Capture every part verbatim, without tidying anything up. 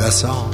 That's all.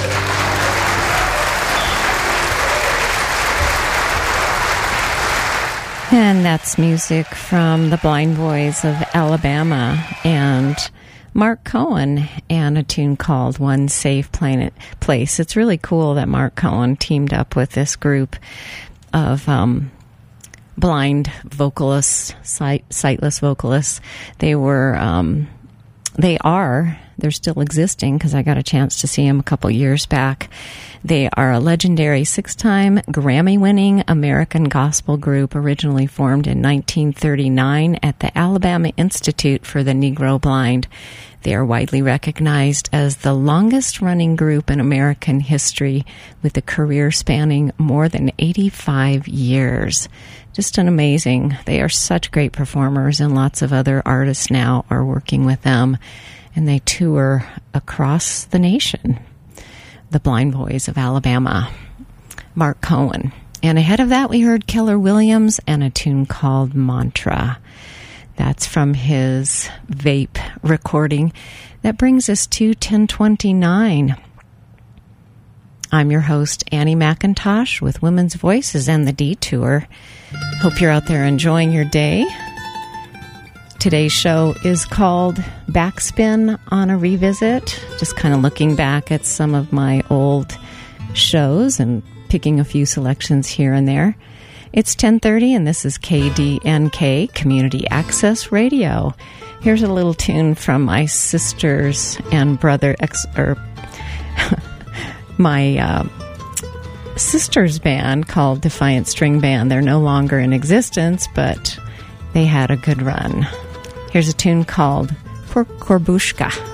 And that's music from the Blind Boys of Alabama and Mark Cohen, and a tune called One Safe Planet Place. It's really cool that Mark Cohen teamed up with this group of um, blind vocalists, sight, sightless vocalists. They were, um, they are, they're still existing because I got a chance to see them a couple years back. They are a legendary six-time Grammy-winning American gospel group originally formed in nineteen thirty-nine at the Alabama Institute for the Negro Blind. They are widely recognized as the longest-running group in American history, with a career spanning more than eighty-five years. Just an amazing. They are such great performers, and lots of other artists now are working with them, and they tour across the nation. The Blind Boys of Alabama, Mark Cohen. And ahead of that, we heard Keller Williams and a tune called Mantra. That's from his Vape recording. That brings us to ten twenty-nine. I'm your host, Annie McIntosh, with Women's Voices and the Detour. Hope you're out there enjoying your day. Today's show is called Backspin on a Revisit, just kind of looking back at some of my old shows and picking a few selections here and there. It's ten thirty, and this is K D N K, Community Access Radio. Here's a little tune from my sisters and brother, ex, or my uh, sister's band called Defiant String Band. They're no longer in existence, but they had a good run. Here's a tune called For Korbushka.